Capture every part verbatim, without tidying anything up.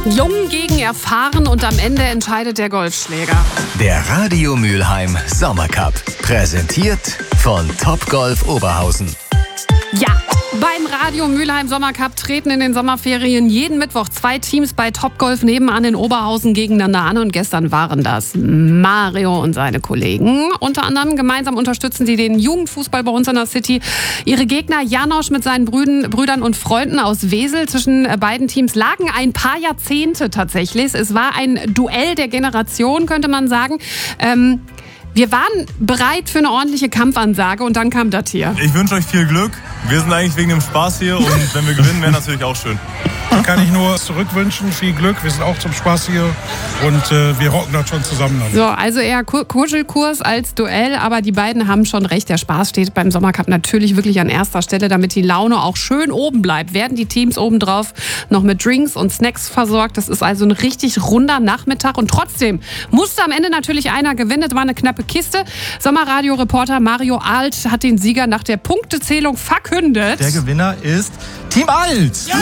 Jung gegen erfahren und am Ende entscheidet der Golfschläger. Der Radio Mülheim Sommercup. Präsentiert von Topgolf Oberhausen. Ja, beim Radio Mülheim Sommercup treten in den Sommerferien jeden Mittwoch zwei Teams bei Topgolf nebenan in Oberhausen gegeneinander an. Und gestern waren das Mario und seine Kollegen. Unter anderem gemeinsam unterstützen sie den Jugendfußball bei uns in der City. Ihre Gegner Janosch mit seinen Brüden, Brüdern und Freunden aus Wesel. Zwischen beiden Teams lagen ein paar Jahrzehnte tatsächlich. Es war ein Duell der Generation, könnte man sagen. Ähm, Wir waren bereit für eine ordentliche Kampfansage und dann kam das hier. Ich wünsche euch viel Glück. Wir sind eigentlich wegen dem Spaß hier und wenn wir gewinnen, wäre natürlich auch schön. Kann ich nur zurückwünschen, viel Glück. Wir sind auch zum Spaß hier und äh, wir rocken das schon zusammen. Dann. So, also eher Kuschelkurs als Duell, aber die beiden haben schon recht. Der Spaß steht beim Sommercup natürlich wirklich an erster Stelle, damit die Laune auch schön oben bleibt. Werden die Teams obendrauf noch mit Drinks und Snacks versorgt. Das ist also ein richtig runder Nachmittag und trotzdem musste am Ende natürlich einer gewinnen. Das war eine knappe Kiste. Sommerradio-Reporter Mario Alt hat den Sieger nach der Punktezählung verkündet. Der Gewinner ist Team Alt. Ja.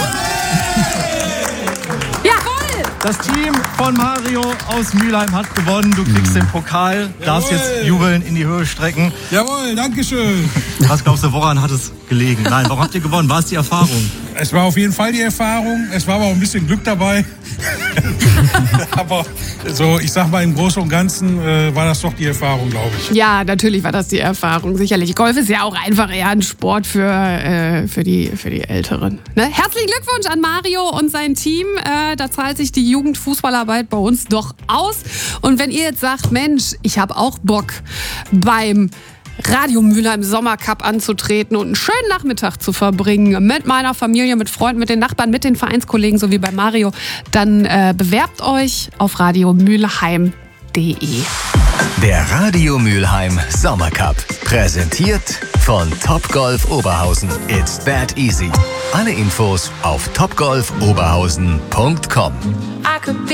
Jawohl! Das Team von Mario aus Mülheim hat gewonnen. Du kriegst den Pokal, darfst jetzt jubeln, in die Höhe strecken. Jawohl, danke schön. Was glaubst du, woran hat es gelegen? Nein, warum habt ihr gewonnen? War es die Erfahrung? Es war auf jeden Fall die Erfahrung. Es war aber auch ein bisschen Glück dabei. Aber so, ich sag mal, im Großen und Ganzen äh, war das doch die Erfahrung, glaube ich. Ja, natürlich war das die Erfahrung, sicherlich. Golf ist ja auch einfach eher ein Sport für, äh, für, die, für die Älteren. Ne? Herzlichen Glückwunsch an Mario und sein Team. Äh, da zahlt sich die Jugendfußballarbeit bei uns doch aus. Und wenn ihr jetzt sagt, Mensch, ich habe auch Bock beim Radio Mülheim Sommercup anzutreten und einen schönen Nachmittag zu verbringen mit meiner Familie, mit Freunden, mit den Nachbarn, mit den Vereinskollegen, so wie bei Mario, dann äh, bewerbt euch auf radio mülheim punkt de. Der Radio Mülheim Sommercup. Präsentiert von Topgolf Oberhausen. It's that easy. Alle Infos auf topgolf oberhausen punkt com.